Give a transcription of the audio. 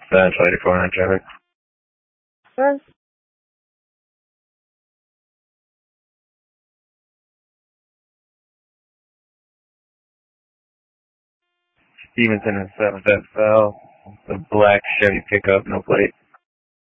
That's 84 traffic. Sure. Stevenson and 7th South. The black Chevy pickup, no plate.